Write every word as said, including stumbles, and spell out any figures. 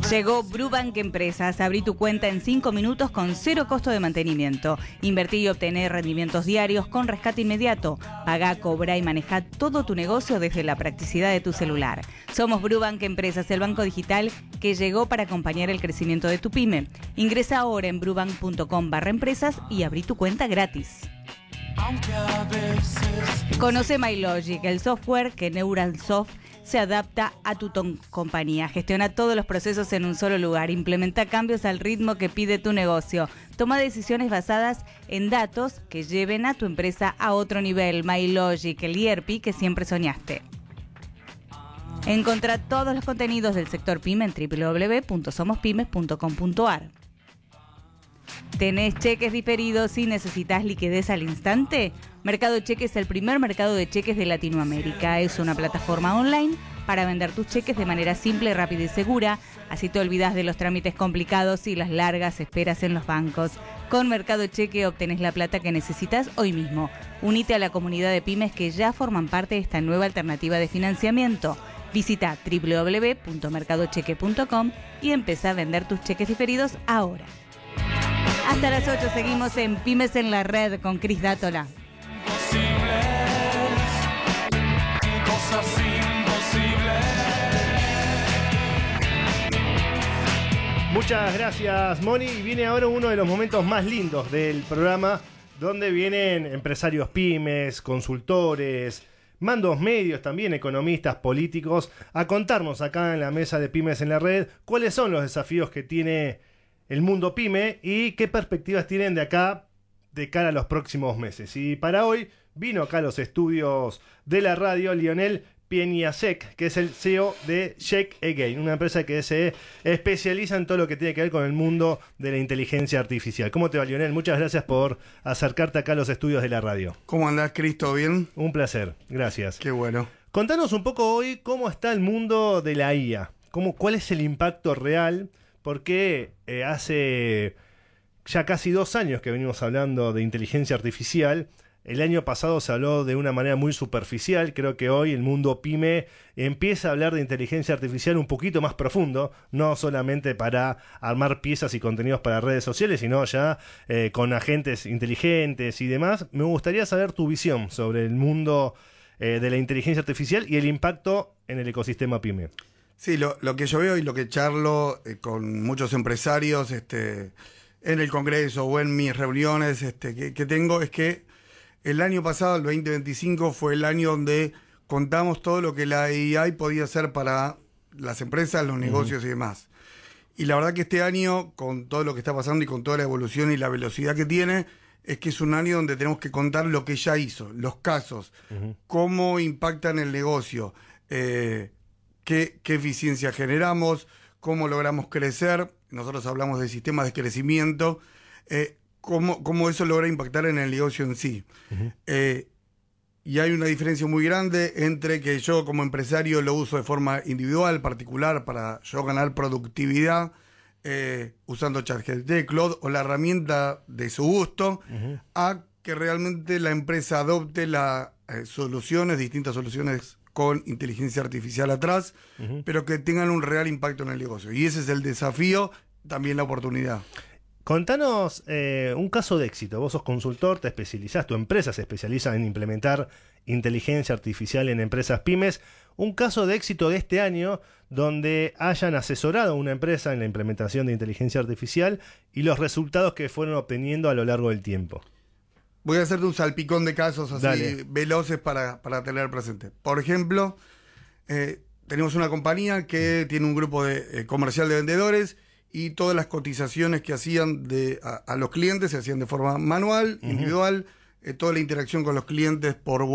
Llegó Brubank Empresas. Abrí tu cuenta en cinco minutos con cero costo de mantenimiento. Invertí y obtener rendimientos diarios con rescate inmediato. Pagá, cobrá y manejá todo tu negocio desde la practicidad de tu celular. Somos Brubank Empresas, el banco digital que llegó para acompañar el crecimiento de tu pyme. Ingresa ahora en brubank.com barra empresas y abrí tu cuenta gratis. Conoce MyLogic, el software que Neuralsoft se adapta a tu ton- compañía. Gestiona todos los procesos en un solo lugar. Implementa cambios al ritmo que pide tu negocio. Toma decisiones basadas en datos que lleven a tu empresa a otro nivel. MyLogic, el E R P que siempre soñaste. Encontrá todos los contenidos del sector pyme en doble u doble u doble u punto somos pymes punto com punto a r. ¿Tenés cheques diferidos y necesitas liquidez al instante? Mercado Cheque es el primer mercado de cheques de Latinoamérica. Es una plataforma online para vender tus cheques de manera simple, rápida y segura. Así te olvidas de los trámites complicados y las largas esperas en los bancos. Con Mercado Cheque obtenés la plata que necesitas hoy mismo. Unite a la comunidad de pymes que ya forman parte de esta nueva alternativa de financiamiento. Visita doble u doble u doble u punto mercado cheque punto com y empezá a vender tus cheques diferidos ahora. Hasta las ocho seguimos en Pymes en la Red con Cris Dátola. Cosas imposibles. Muchas gracias, Moni. Y viene ahora uno de los momentos más lindos del programa, donde vienen empresarios pymes, consultores, mandos medios, también economistas, políticos, a contarnos acá en la mesa de Pymes en la Red cuáles son los desafíos que tiene el mundo pyme y qué perspectivas tienen de acá de cara a los próximos meses. Y para hoy vino acá a los estudios de la radio Lionel Pieniasek, que es el C E O de Check Again, una empresa que se especializa en todo lo que tiene que ver con el mundo de la inteligencia artificial. ¿Cómo te va, Lionel? Muchas gracias por acercarte acá a los estudios de la radio. ¿Cómo andás, Cristo? ¿Bien? Un placer, gracias. Qué bueno. Contanos un poco hoy cómo está el mundo de la I A, cómo, cuál es el impacto real, porque eh, hace ya casi dos años que venimos hablando de inteligencia artificial. El año pasado se habló de una manera muy superficial. Creo que hoy el mundo pyme empieza a hablar de inteligencia artificial un poquito más profundo, no solamente para armar piezas y contenidos para redes sociales, sino ya eh, con agentes inteligentes y demás. Me gustaría saber tu visión sobre el mundo eh, de la inteligencia artificial y el impacto en el ecosistema pyme. Sí, lo, lo que yo veo y lo que charlo eh, con muchos empresarios este, en el Congreso o en mis reuniones este, que, que tengo es que el año pasado, el veinte veinticinco, fue el año donde contamos todo lo que la A I podía hacer para las empresas, los negocios uh-huh. y demás. Y la verdad que este año, con todo lo que está pasando y con toda la evolución y la velocidad que tiene, es que es un año donde tenemos que contar lo que ya hizo, los casos, uh-huh. cómo impactan el negocio, eh, qué, qué eficiencia generamos, cómo logramos crecer. Nosotros hablamos de sistemas de crecimiento, eh, Cómo, cómo eso logra impactar en el negocio en sí. Uh-huh. Eh, y hay una diferencia muy grande entre que yo como empresario lo uso de forma individual, particular, para yo ganar productividad, eh, usando ChatGPT, Claude o la herramienta de su gusto, uh-huh. a que realmente la empresa adopte las eh, soluciones, distintas soluciones con inteligencia artificial atrás, uh-huh. pero que tengan un real impacto en el negocio. Y ese es el desafío, también la oportunidad. Contanos eh, un caso de éxito. Vos sos consultor, te especializás, tu empresa se especializa en implementar inteligencia artificial en empresas pymes. Un caso de éxito de este año donde hayan asesorado a una empresa en la implementación de inteligencia artificial y los resultados que fueron obteniendo a lo largo del tiempo. Voy a hacerte un salpicón de casos así Dale. veloces para, para tener presente. Por ejemplo, eh, tenemos una compañía que tiene un grupo de, eh, comercial de vendedores y todas las cotizaciones que hacían de, a, a los clientes se hacían de forma manual, uh-huh. individual, eh, toda la interacción con los clientes por